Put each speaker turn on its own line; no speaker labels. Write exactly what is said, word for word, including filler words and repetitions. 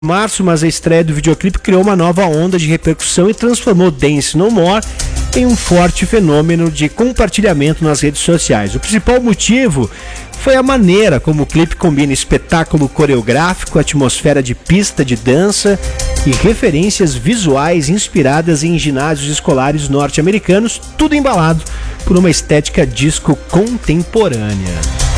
março, mas a estreia do videoclipe criou uma nova onda de repercussão e transformou Dance No More em um forte fenômeno de compartilhamento nas redes sociais. O principal motivo foi a maneira como o clipe combina espetáculo coreográfico, atmosfera de pista de dança e referências visuais inspiradas em ginásios escolares norte-americanos, tudo embalado por uma estética disco contemporânea.